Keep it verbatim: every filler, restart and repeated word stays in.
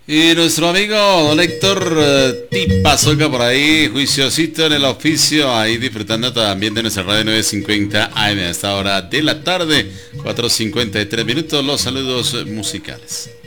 Y nuestro amigo don Héctor eh, Tipazoca por ahí, juiciosito en el oficio, ahí disfrutando también de nuestra radio nueve cincuenta A M a esta hora de la tarde, cuatro cincuenta y tres minutos, los saludos musicales.